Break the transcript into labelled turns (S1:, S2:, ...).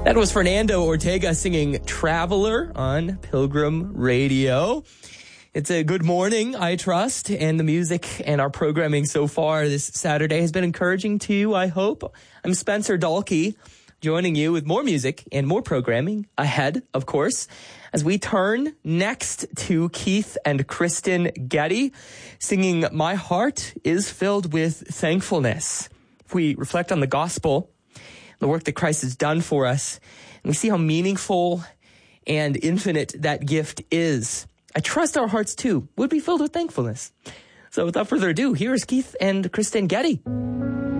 S1: That was Fernando Ortega singing Traveler on Pilgrim Radio. It's a good morning, I trust, and the music and our programming so far this Saturday has been encouraging to you, I hope. I'm Spencer Dahlke, joining you with more music and more programming ahead, of course, as we turn next to Keith and Kristen Getty singing My Heart is Filled with Thankfulness. If we reflect on the gospel, the work that Christ has done for us, and we see how meaningful and infinite that gift is, I trust our hearts, too, would be filled with thankfulness. So without further ado, here is Keith and Kristen Getty.